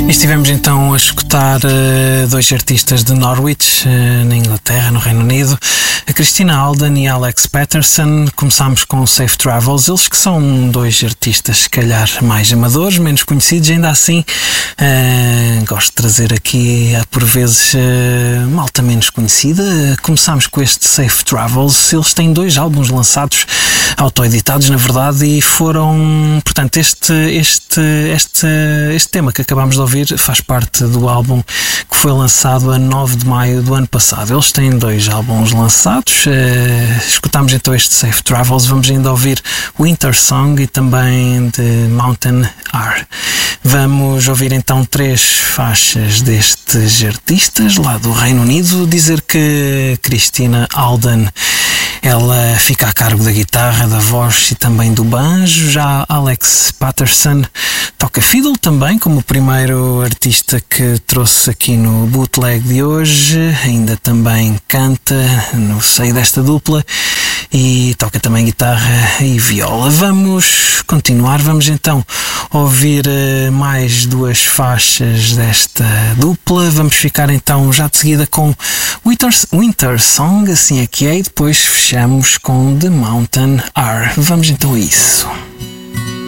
Estivemos então a escutar dois artistas de Norwich, na Inglaterra, no Reino Unido, a Christina Alden e Alex Patterson. Começámos com Safe Travels, eles que são dois artistas se calhar mais amadores, menos conhecidos, ainda assim gosto de trazer aqui por vezes malta menos conhecida. Começámos com este Safe Travels, eles têm dois álbuns lançados, autoeditados na verdade, e foram, portanto, este tema que acabámos de ouvir faz parte do álbum que foi lançado a 9 de maio do ano passado. Eles têm dois álbuns lançados, escutámos então este Safe Travels, vamos ainda ouvir Winter Song e também The Mountain Are. Vamos ouvir então três faixas destes artistas lá do Reino Unido. Dizer que Christina Alden, ela fica a cargo da guitarra, da voz e também do banjo. Já Alex Patterson toca fiddle também, como o primeiro artista que trouxe aqui no bootleg de hoje. Ainda também canta no seio desta dupla e toca também guitarra e viola. Vamos continuar, vamos então ouvir mais duas faixas desta dupla. Vamos ficar então já de seguida com Winter Song, assim é que é, e depois fechamos com The Mountain Are. Vamos então a isso.